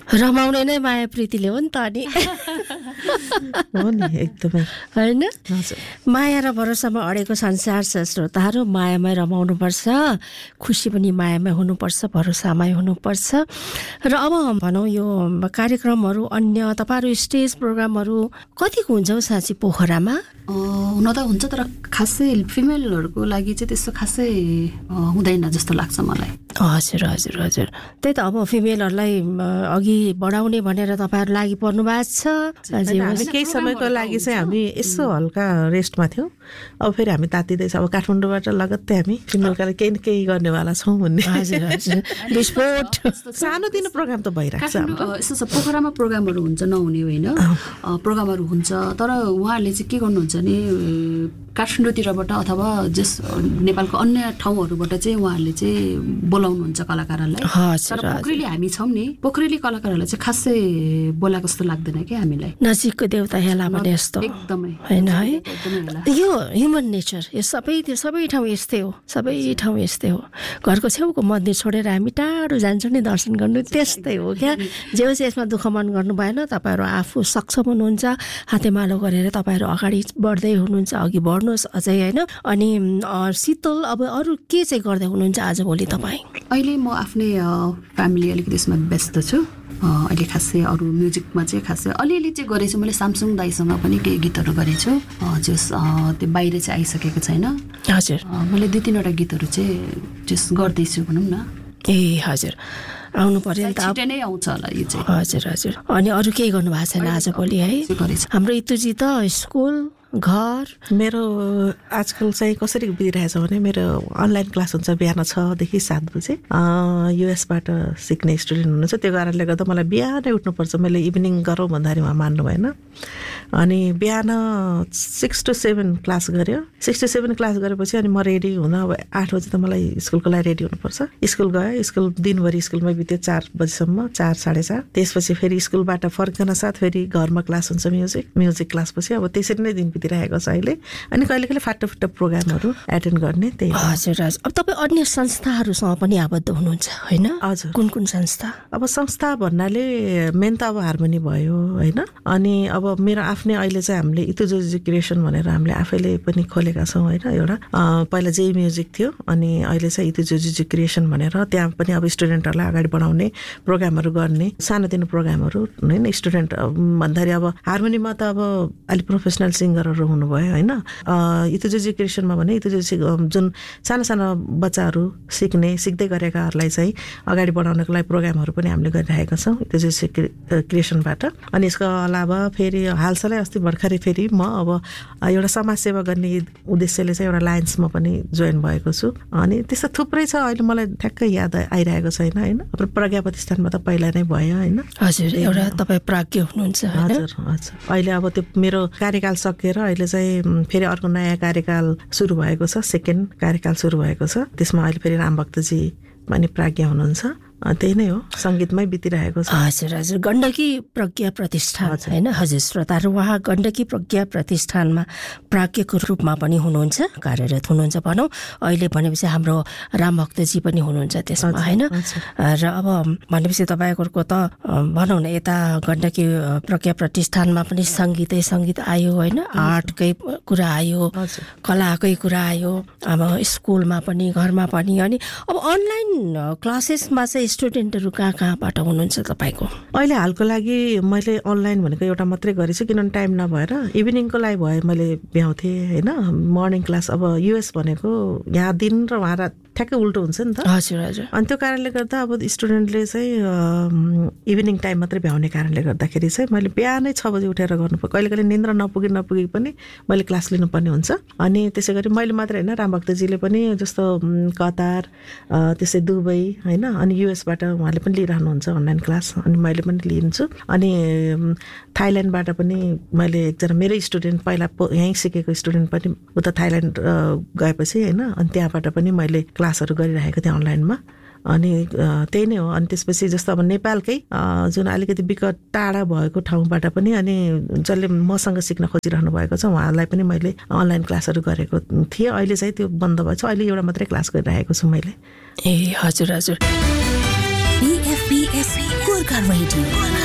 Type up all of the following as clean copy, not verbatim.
रमाउने नै माया प्रीतिले हो नि त अनि हो नि एकदमै हैन हजुर माया र भरोसामा अडेको संसार छ श्रोताहरू मायामै रमाउनुपर्छ खुसी पनि मायामै हुनुपर्छ भरोसामै हुनुपर्छ र अब भनौँ यो कार्यक्रमहरू अन्य तपाईहरु स्टेज प्रोग्रामहरू कतिको हुन्छ हौ साँच्चै पोखरामा हुन त हुन्छ तर खासै फिमेलहरुको लागि चाहिँ त्यस्तो खासै हुँदैन जस्तो लाग्छ मलाई हजुर हजुर हजुर त्यही त अब फिमेलहरुलाई अघि बढाउने भनेर तपाईहरु लागि पर्नु भएको छ हामी केही समयको लागि चाहिँ हामी यसो हल्का रेस्टमा थियौं अब फेरि हामी तातिदै छ अब काठमाडौँबाट लगत्तै हामी फिमेलका लागि केही न केही गर्नेवाला छौं भन्ने हजुर हजुर विस्फोट सानो दिनो प्रोग्राम त भइराख्छ यस्तो छ पोखरामा प्रोग्रामहरु हुन्छ नहुने होइन प्रोग्रामहरु हुन्छ तर उहाँहरुले चाहिँ के गर्नुहुन्छ भने काठमाडौँतिरबाट अथवा जस नेपालको अन्य ठाउँहरुबाट चाहिँ उहाँहरुले चाहिँ बोलाउनुहुन्छ कलाकारहरूलाई तर पोखरेली हामी छौं नि पोखरेली कलाकारहरूलाई चाहिँ खासै बोलाको जस्तो लाग्दैन के हामीलाई नजिकको देउता हेला भने जस्तो एकदमै हैन है यो ह्युमन नेचर यो सबै ठाउँ यस्तै हो सबै ठाउँ यस्तै हो घरको छेउको मन्दिर छोडेर हामी टाढो जान्छौँ नि दर्शन गर्नु त्यस्तै हो क्या जे होस् यसमा दुःख मन गर्नु भएन तपाईहरु आफू सक्षम हुनुहुन्छ हातेमालो गरेर तपाईहरु अगाडि बढ्दै हुनुहुन्छ अघि बढ्नुहोस् अझै हैन अनि शीतल अब अरु के चाहिँ गर्दै हुनुहुन्छ आजभोलि तपाई अहिले म आफ्नै फ्यामिली अलिकति यसमा व्यस्त छु अहिले खासै अरु म्युजिकमा चाहिँ खासै अलिअलि चाहिँ गरेछु मैले सामसुङ दाइसँग पनि केही गीतहरु गरेछु जस त्यो बाहिर चाहिँ आइसकेको छैन हजुर मैले 2-3 वटा गीतहरु चाहिँ जस गर्दैछु भनौं न ए हजुर आउनु पर्यो नि त छिटै नै आउँछ होला यो चाहिँ हजुर हजुर अनि अरु केही गर्नु भएको छैन आजभोलि है हाम्रो इतुजी त स्कुल घर मेरो आजकल चाहिँ कसरी बितिरहेछ भने मेरो अनलाइन क्लास हुन्छ बिहान 6 देखि 7 बजे युएसबाट सिक्ने स्टुडेन्ट हुनुहुन्छ त्यो कारणले गर्दा मलाई बिहानै उठ्नुपर्छ मैले इभिनिङ गरौँ भन्दाखेरि उहाँ मान्नु भएन अनि बिहान 6 to 7 क्लास गर्यो 6 to 7 क्लास गरेपछि अनि म रेडी हुन अब 8 बजे त मलाई स्कुलको लागि रेडी हुनुपर्छ स्कुल गए स्कुल दिनभरि स्कुलमै बित्यो 4 बजेसम्म 4:30 त्यसपछि फेरि स्कुलबाट फर्कन साथ फेरि घरमा क्लास हुन्छ म्युजिक क्लासपछि अब त्यसरी नै दिन बितिरहेको छ अहिले अनि कहिले फाटो प्रोग्रामहरु एटेन्ड गर्ने त्यही हजुर हजुर अब तपाई अन्य संस्थाहरुसँग पनि आबद्ध हुनुहुन्छ हैन हजुर कुन संस्था अब संस्था भन्नाले मेन त अब हार्मोनी भयो हैन अनि अब मेरो आफ्नै अहिले चाहिँ हामीले इतुजोजी क्रिएसन भनेर हामीले आफैले पनि खोलेका छौं हैन एउटा पहिला जे म्युजिक थियो अनि अहिले चाहिँ इतुजोजी क्रिएसन भनेर त्यहाँ पनि अब स्टुडेन्टहरुलाई अगाडि बढाउने प्रोग्रामहरु गर्ने सानोतिनो प्रोग्रामहरु हैन स्टुडेन्ट भन्दाखेरि अब हार्मोनीमा त अब अलि प्रोफेसनल सिंगरहरु हुनुभयो हैन इतुजोजी क्रिएसनमा भने इतुजोजी जुन सानो बच्चाहरु सिक्दै गरेकाहरुलाई चाहिँ अगाडि बढाउनको लागि प्रोग्रामहरु पनि हामीले गरिरहेका छौं इतुजोजी क्रिएसनबाट अनि यसको अलावा फेरि हालसालै अस्ति भर्खरै फेरि म अब एउटा समाज सेवा गर्ने उद्देश्यले चाहिँ एउटा लायन्समा पनि जोइन भएको छु अनि त्यस्तो थुप्रै छ अहिले मलाई ठ्याक्कै याद आइरहेको छैन हैन प्रज्ञा प्रतिष्ठानमा त पहिला नै भयो हैन हजुर एउटा तपाई प्राज्ञ हुनुहुन्छ हैन हजुर अहिले अब त्यो मेरो कार्यकाल सकेर अहिले चाहिँ फेरि अर्को नयाँ कार्यकाल सुरु भएको छ सेकेन्ड कार्यकाल सुरु भएको छ त्यसमा अहिले फेरि रामभक्तजी पनि प्राज्ञ हुनुहुन्छ त्यही नै हो संगीतमै बितिरहेको छ हजुर हजुर गण्डकी प्रज्ञा प्रतिष्ठान हैन हजुर श्रोताहरु उहाँ गण्डकी प्रज्ञा प्रतिष्ठानमा प्राज्ञको रूपमा पनि हुनुहुन्छ कार्यरत हुनुहुन्छ भनौं अहिले भनेपछि हाम्रो रामभक्तजी पनि हुनुहुन्छ त्यसमा हैन र अब भनेपछि तपाईहरुको त भनौं न यता गण्डकी प्रज्ञा प्रतिष्ठानमा पनि संगीत आयो हैन आर्टकै कुरा आयो कलाकै कुरा आयो अब स्कुलमा पनि घरमा पनि अनि अब अनलाइन क्लासेसमा चाहिँ स्टुडेन्टहरु कहाँबाट हुनुहुन्छ तपाईको अहिले हालको लागि मैले अनलाइन भनेको एउटा मात्रै गरेछु किनभने टाइम नभएर इभिनिङको लागि भए मैले भ्याउँथे हैन मर्निङ क्लास अब युएस भनेको यहाँ दिन र वहाँ रात ठ्याक्कै उल्टो हुन्छ नि त हजुर हजुर अनि त्यो कारणले गर्दा अब स्टुडेन्टले चाहिँ इभिनिङ टाइम मात्रै भ्याउने कारणले गर्दाखेरि चाहिँ मैले बिहानै 6 बजे उठेर गर्नुपर्छ कहिले निन्द्रा नपुगी पनि मैले क्लास लिनुपर्ने हुन्छ अनि त्यसैगरी मैले मात्र हैन रामभक्तजीले पनि जस्तो कतार त्यसै दुबई हैन अनि युएसबाट उहाँले पनि लिइरहनुहुन्छ अनलाइन क्लास अनि मैले पनि लिन्छु अनि थाइल्यान्डबाट पनि मैले एकजना मेरो स्टुडेन्ट पहिला यही सिकेको स्टुडेन्ट पनि उता थाइल्यान्ड गएपछि हैन अनि त्यहाँबाट पनि मैले क्लासहरु गरिरहेको थिएँ अनलाइनमा अनि त्यही नै हो अनि त्यसपछि जस्तो अब नेपालकै जुन अलिकति विकट टाढा भएको ठाउँबाट पनि अनि जसले मसँग सिक्न खोजिरहनु भएको छ उहाँलाई पनि मैले अनलाइन क्लासहरु गरेको थिएँ अहिले चाहिँ त्यो बन्द भएछ अहिले एउटा मात्रै क्लास गरिरहेको छु मैले ए हजुर हजुर BFBS गोर्खा रेडियो।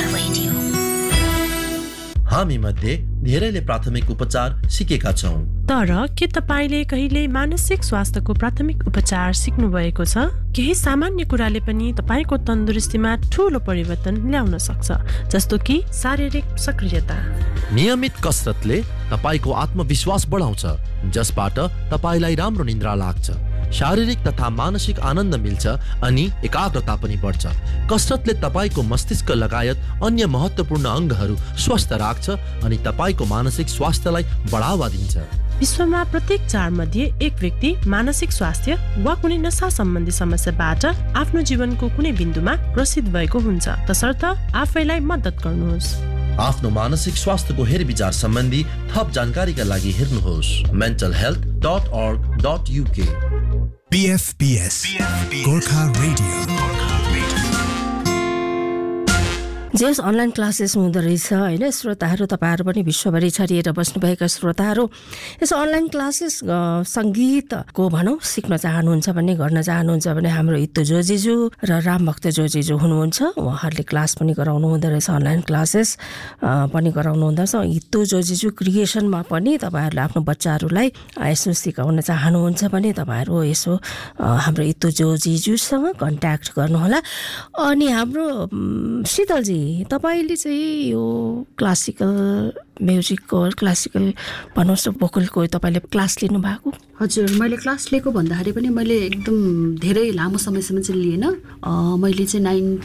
हामी मध्ये धेरैले प्राथमिक उपचार सिकेका छौं, तर के तपाईले कहिले मानसिक स्वास्थ्यको प्राथमिक उपचार सिक्नु भएको छ? केही सामान्य कुराले पनि तपाईको तन्दुरुस्तीमा ठूलो परिवर्तन ल्याउन सक्छ, जस्तो कि शारीरिक सक्रियता। नियमित कसरतले तपाईको आत्मविश्वास बढाउँछ, जसबाट तपाईलाई राम्रो निद्रा लाग्छ, शारीरिक तथा मानसिक आनन्द मिल्छ अनि एकाग्रता पनि बढ्छ। कसरतले तपाईको मस्तिष्क लगायत अन्य महत्त्वपूर्ण अङ्गहरू स्वस्थ राख्छ अनि तपाईको मानसिक स्वास्थ्यलाई बढावा दिन्छ। विश्वमा प्रत्येक 4 मध्ये 1 व्यक्ति मानसिक स्वास्थ्य वा कुनै नशा सम्बन्धी समस्याबाट आफ्नो जीवनको कुनै बिन्दुमा ग्रसित भएको हुन्छ। तसर्थ आफैलाई मद्दत गर्नुहोस्। आफ्नो मानसिक स्वास्थ्यको हेरविचार सम्बन्धी थप जानकारीका लागि हेर्नुहोस् mentalhealth.org.uk। BFBS Gorkha radio. जेस अनलाइन क्लासेस हुँदो रहेछ होइन श्रोताहरू, तपाईँहरू पनि विश्वभरि छरिएर बस्नुभएका श्रोताहरू, यस अनलाइन क्लासेस सङ्गीतको भनौँ सिक्न चाहनुहुन्छ भने, गर्न चाहनुहुन्छ भने हाम्रो इत्तु जोजिजू र रामभक्त जोजिजू हुनुहुन्छ। उहाँहरूले क्लास पनि गराउनु हुँदो रहेछ, अनलाइन क्लासेस पनि गराउनु हुँदो रहेछ। इत्तु जोजिजू क्रिएसनमा पनि तपाईँहरूले आफ्नो बच्चाहरूलाई यसो सिकाउन चाहनुहुन्छ भने तपाईँहरू यसो हाम्रो इत्तु जोजिजूसँग कन्ट्याक्ट गर्नुहोला। अनि हाम्रो शीतलजी, तपाईले चाहिँ यो क्लासिकल म्युजिकको, क्लासिकल भन्नुहोस् न, भोकलको तपाईँले क्लास लिनु भएको? हजुर, मैले क्लास लिएको भन्दाखेरि पनि मैले एकदम धेरै लामो समयसम्म चाहिँ लिएन। मैले चाहिँ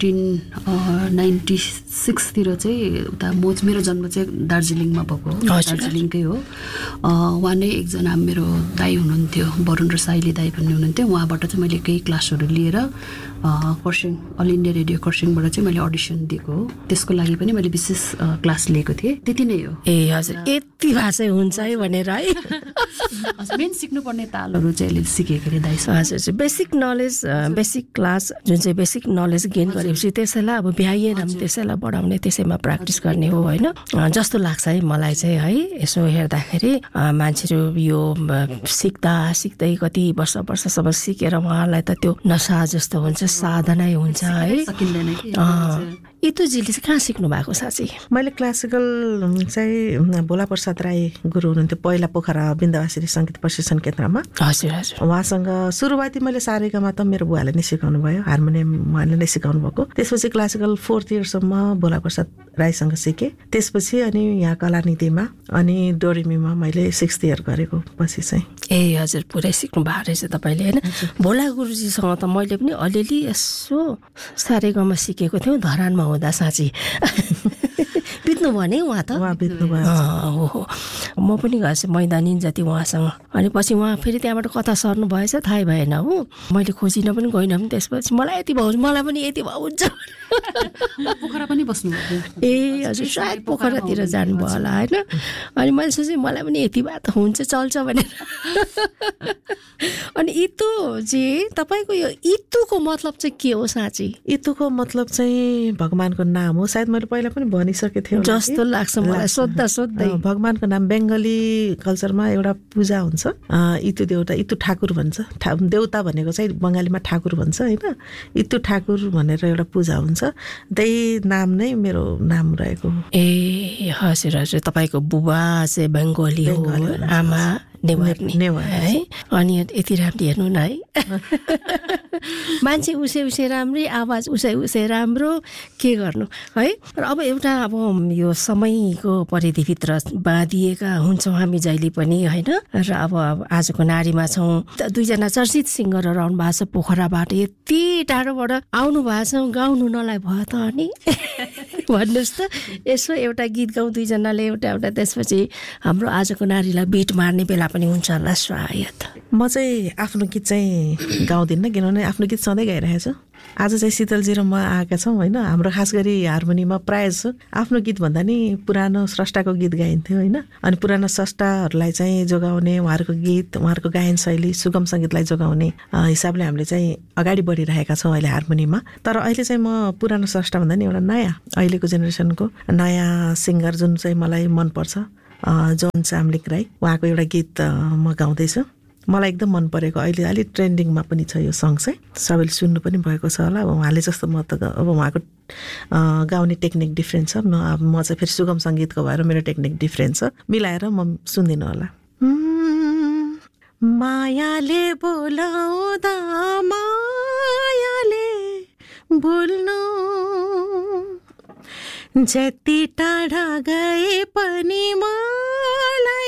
1996 तिर चाहिँ उता मेरो जन्म चाहिँ दार्जिलिङमा भएको हो, दार्जिलिङकै हो। उहाँ नै एकजना मेरो दाई हुनुहुन्थ्यो, वरुण र साइली दाई भन्ने हुनुहुन्थ्यो। उहाँबाट चाहिँ मैले केही क्लासहरू लिएर खरसाङ, अल इन्डिया रेडियो खरसाङबाट चाहिँ मैले अडिसन दिएको हो। त्यसको लागि पनि मैले विशेष क्लास लिएको थिएँ। त्यति नै हो। ए हजुर, यति भाषा हुन्छ है भनेर है। मेन सिक्नुपर्ने तालहरू चाहिँ अहिले सिकेको अरे दाइ। हजुर, बेसिक नलेज, बेसिक क्लास जुन चाहिँ बेसिक नलेज गेन गरेपछि त्यसैलाई अब भ्याइएन भने त्यसैलाई बढाउने, त्यसैमा प्र्याक्टिस गर्ने हो होइन, जस्तो लाग्छ है मलाई चाहिँ है। यसो हेर्दाखेरि मान्छेहरू यो सिक्दा सिक्दै कति वर्षसम्म सिकेर उहाँलाई त त्यो नशा जस्तो हुन्छ, साधनै हुन्छ है। इतुजीले चाहिँ कहाँ सिक्नु भएको साँच्चै? मैले क्लासिकल चाहिँ भोला प्रसाद राई गुरु हुनुहुन्थ्यो, पहिला पोखरा बिन्दवासिनी सङ्गीत प्रशिक्षण केन्द्रमा। हजुर हजुर। उहाँसँग सुरुवाती मैले सारेगामा त मेरो बुवाले नै सिकाउनु भयो, हार्मोनियम उहाँले नै सिकाउनु भएको। त्यसपछि क्लासिकल 4th इयरसम्म भोला प्रसाद राईसँग सिकेँ। त्यसपछि अनि यहाँ कलानिधिमा अनि डोरेमीमा मैले 6th इयर गरेको पछि चाहिँ। ए हजुर, पुरै सिक्नु भएको रहेछ तपाईँले होइन। भोला गुरुजीसँग त मैले पनि अलिअलि यसो सारेगामा सिकेको थियौँ, धरानमा हुँदा साँच्ची। बित्नु भयो नि उहाँ त? उहाँ बित्नु भयो। म पनि गएछु मैदानी जति उहाँसँग। अनि पछि उहाँ फेरि त्यहाँबाट कता सर्नु भएछ थाहै भएन हो। मैले खोजिन पनि गइनँ पनि। त्यसपछि मलाई यति भयो, मलाई पनि यति भयो हुन्छ। पोखरा पनि बस्नुभयो? ए हजुर, सायद पोखरातिर जानुभयो होला होइन। अनि मैले सोचेँ मलाई पनि यति भए त हुन्छ, चल्छ भनेर। अनि इतुजी, तपाईँको यो इतुको मतलब चाहिँ के हो साँच्ची? इतुको मतलब चाहिँ भगवानको नाम हो, सायद मैले पहिला पनि भनिसकेको थिएँ जस्तो लाग्छ मलाई सोध्दै। भगवानको नाम बङ्गाली कल्चरमा एउटा पूजा हुन्छ, इतु देउता, इतु ठाकुर भन्छ। देउता भनेको चाहिँ बङ्गालीमा ठाकुर भन्छ होइन। इतु ठाकुर भनेर एउटा पूजा हुन्छ, त्यही नाम नै मेरो नाम रहेको। ए हजुर हजुर, तपाईँको बुबा चाहिँ बङ्गाली हो, आमा नेवार है। अनि यति राम्रो हेर्नु न है, मान्छे उसै राम्रै, आवाज उसै राम्रो, के गर्नु है। र अब एउटा अब यो समयको परिधिभित्र बाँधिएका हुन्छौँ हामी जहिले पनि होइन। र अब आजको नारीमा छौँ, 2जना चर्चित सिङ्गरहरू आउनु भएको छ पोखराबाट, यति टाढोबाट आउनु भएको छ, गाउनु नलाई भयो त अनि भन्नुहोस् त। यसो एउटा गीत गाउँ 2जनाले, एउटा त्यसपछि हाम्रो आजको नारीलाई बिट मार्ने बेला पनि हुन्छ होला सायद। म चाहिँ आफ्नो गीत चाहिँ गाउँदिनँ, किनभने आफ्नो गीत सधैँ गाइरहेको छु। आज चाहिँ शीतलजी र म आएका छौँ होइन। हाम्रो खास गरी हार्मोनीमा प्रायः जसो आफ्नो गीत भन्दा नि पुरानो स्रष्टाको गीत गाइन्थ्यो होइन। अनि पुरानो स्रष्टाहरूलाई चाहिँ जोगाउने, उहाँहरूको गीत, उहाँहरूको गायन शैली, सुगम सङ्गीतलाई जोगाउने हिसाबले हामीले चाहिँ अगाडि बढिरहेका छौँ अहिले हार्मोनीमा। तर अहिले चाहिँ म पुरानो स्रष्टा भन्दा नि एउटा नयाँ, अहिलेको जेनेरेसनको नयाँ सिङ्गर जुन चाहिँ मलाई मनपर्छ, जोन चामलिङ राई, उहाँको एउटा गीत म गाउँदैछु। मलाई एकदम मन परेको अहिले अलिक ट्रेन्डिङमा पनि छ यो सङ चाहिँ सबैले सुन्नु पनि भएको छ होला अब उहाँले जस्तो म त अब उहाँको गाउने टेक्निक डिफ्रेन्ट छ म चाहिँ फेरि सुगम सङ्गीतको भएर मेरो टेक्निक डिफ्रेन्ट छ मिलाएर म सुन्दिनँ होला मायाले बोलाउँदा मायाले बोल्नु जति टाढा गए पनि मलाई